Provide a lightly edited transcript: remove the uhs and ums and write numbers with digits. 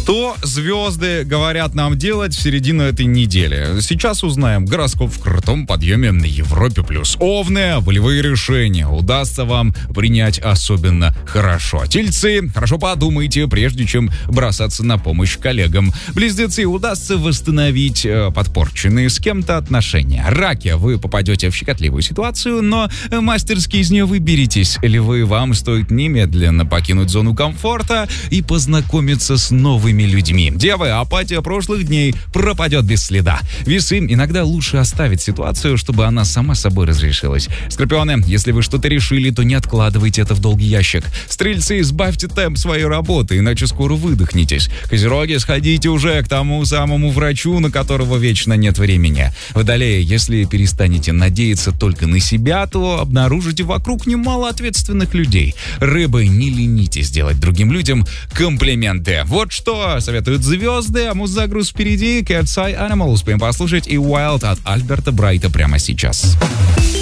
Что звезды говорят нам делать в середину этой недели? Сейчас узнаем. Гороскоп в крутом подъеме на Европе+. Овны, волевые решения удастся вам принять особенно хорошо. Тельцы, хорошо подумайте, прежде чем бросаться на помощь коллегам. Близнецы, удастся восстановить подпорченные с кем-то отношения. Раки, вы попадете в щекотливую ситуацию, но мастерски из нее выберетесь. Львы, вам стоит немедленно покинуть зону комфорта и познакомиться с новыми людьми. Девы, апатия прошлых дней пропадет без следа. Весы, иногда лучше оставить ситуацию, чтобы она сама собой разрешилась. Скорпионы, если вы что-то решили, то не откладывайте это в долгий ящик. Стрельцы, избавьте темп своей работы, иначе скоро выдохнетесь. Козероги, сходите уже к тому самому врачу, на которого вечно нет времени. Водолеи, если перестанете надеяться только на себя, то обнаружите вокруг немало ответственных людей. Рыбы, не ленитесь делать другим людям комплименты. Вот что советуют звезды, а музагруз впереди. Cat's Eye Animal успеем послушать и Wild от Альберта Брайта прямо сейчас.